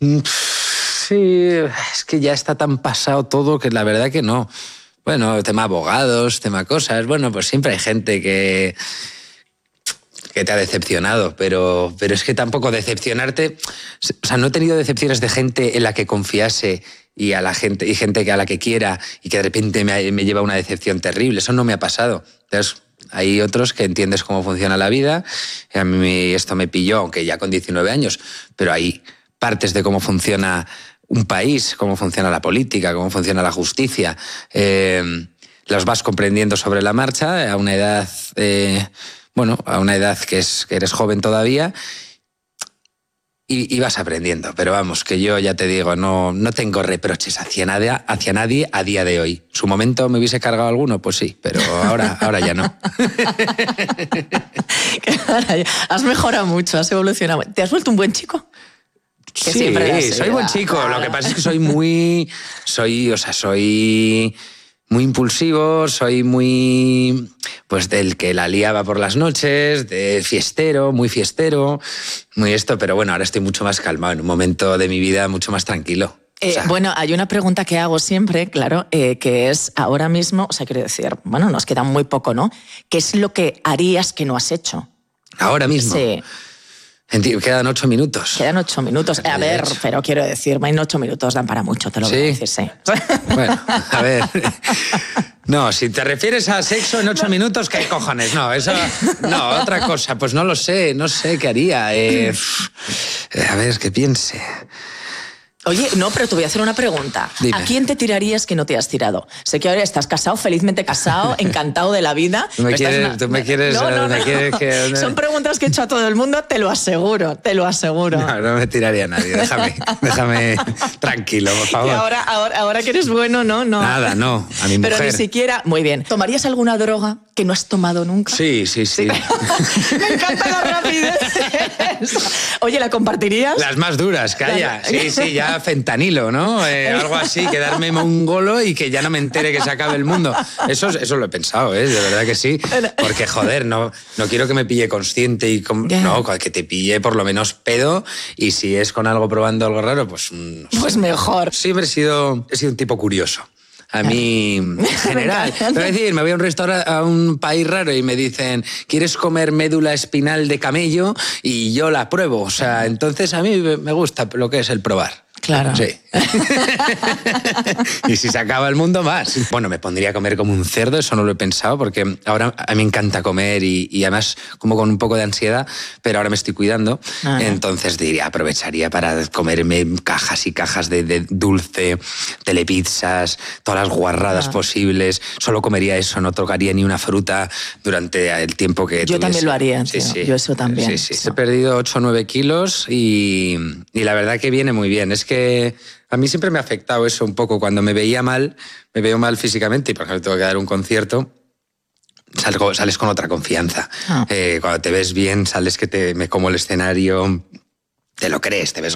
Sí, es que ya está tan pasado todo que la verdad que no. Bueno, tema abogados, tema cosas. Bueno, pues siempre hay gente que te ha decepcionado, pero es que tampoco decepcionarte... O sea, no he tenido decepciones de gente en la que confiase y gente a la que quiera y que de repente me lleva una decepción terrible. Eso no me ha pasado. Entonces, hay otros que entiendes cómo funciona la vida. Y a mí esto me pilló, aunque ya con 19 años, pero hay partes de cómo funciona un país, cómo funciona la política, cómo funciona la justicia. Las vas comprendiendo sobre la marcha a una edad... a una edad que eres joven todavía y vas aprendiendo. Pero vamos, que yo ya te digo, no tengo reproches hacia nadie a día de hoy. ¿Su momento me hubiese cargado alguno? Pues sí, pero ahora ya no. Has mejorado mucho, has evolucionado. ¿Te has vuelto un buen chico? Sí, soy buen chico. Claro. Lo que pasa es que soy muy impulsivo, soy muy... Pues del que la liaba por las noches, de fiestero, muy esto, pero bueno, ahora estoy mucho más calmado, en un momento de mi vida mucho más tranquilo. Bueno, hay una pregunta que hago siempre, claro, que es ahora mismo, o sea, quiero decir, bueno, nos queda muy poco, ¿no? ¿Qué es lo que harías que no has hecho? ¿Ahora mismo? Sí. Quedan 8 minutos. Quedan 8 minutos. A ver, pero quiero decir, en 8 minutos dan para mucho, te lo voy a decir, sí. Bueno, a ver... No, si te refieres a sexo en 8 minutos, ¿qué cojones? No, eso... No, otra cosa, pues no lo sé, no sé qué haría. A ver, que piense... Oye, no, pero te voy a hacer una pregunta. Dime. ¿A quién te tirarías que no te has tirado? Sé que ahora estás casado, felizmente casado, encantado de la vida. ¿Tú me quieres que... Son preguntas que he hecho a todo el mundo, te lo aseguro. No me tiraría a nadie, déjame tranquilo, por favor. Y ahora que eres bueno, ¿no? Nada, no, a mi mujer. Pero ni siquiera... Muy bien. ¿Tomarías alguna droga que no has tomado nunca? Sí. Me encanta la rapidez. Oye, ¿la compartirías? Las más duras, calla. Sí, ya fentanilo, ¿no? Algo así, quedarme mongolo y que ya no me entere que se acabe el mundo. Eso lo he pensado, de verdad que sí. Porque, joder, no quiero que me pille consciente y... No, que te pille por lo menos pedo, y si es con algo probando algo raro, pues... No sé. Pues mejor. Siempre he sido un tipo curioso. A mí, en general, es decir, me voy a un restaurante, a un país raro y me dicen, ¿quieres comer médula espinal de camello? Y yo la pruebo. O sea, entonces a mí me gusta lo que es el probar. Claro. Sí. Y si se acaba el mundo, más. Bueno, me pondría a comer como un cerdo, eso no lo he pensado, porque ahora a mí me encanta comer y además como con un poco de ansiedad, pero ahora me estoy cuidando. Entonces aprovecharía para comerme cajas y cajas de dulce, telepizzas, todas las guarradas posibles. Solo comería eso, no tocaría ni una fruta durante el tiempo que Yo también lo haría, sí. Yo eso también. Sí. He perdido 8 o 9 kilos y la verdad que viene muy bien. Es que a mí siempre me ha afectado eso un poco. Cuando me veo mal físicamente y, por ejemplo, tengo que dar un concierto, sales con otra confianza. Cuando te ves bien, sales que me como el escenario, te lo crees, te ves